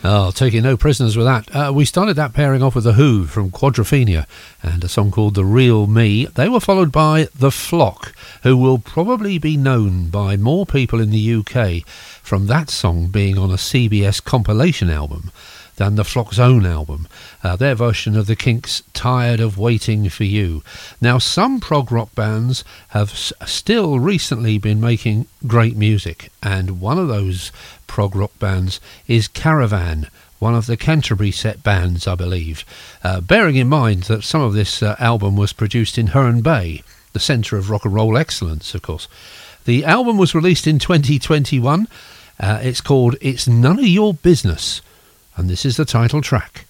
Oh, taking no prisoners with that. We started that pairing off with The Who from Quadrophenia and a song called The Real Me. They were followed by The Flock, who will probably be known by more people in the UK from that song being on a CBS compilation album than The Flock's own album, their version of the Kinks' Tired of Waiting for You. Now, some prog rock bands have still recently been making great music, and one of those prog rock bands is Caravan, one of the Canterbury set bands, I believe, bearing in mind that some of this album was produced in Herne Bay, the centre of rock and roll excellence, of course. The album was released in 2021. It's called It's None of Your Business, and this is the title track.